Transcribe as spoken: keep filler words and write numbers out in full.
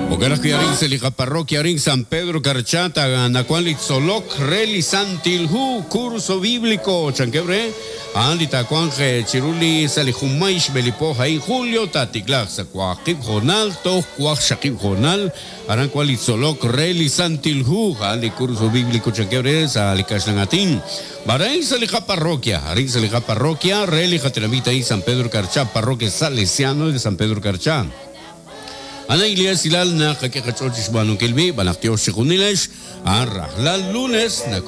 Ogaras que arin se lija parroquia arin San Pedro Carchata, nacuan litzolok reli santilhu curso bíblico chanquebre, andita cuanje chiruli salijumaish belipo hay julio tatiklag sa kwakib jonal to kwak shakib jonal aran cual litzolok reli santilhu andi curso bíblico chanquebre sa likashlangatin. Baray sa lija parroquia, arin sa lija parroquia, reli jateramita y San Pedro Carchá, parroquia salesiano de San Pedro Carchá. Ana iglesia silal na kakikachochis banong kilbi, banaktyo si kunilesh, arah lal lunes na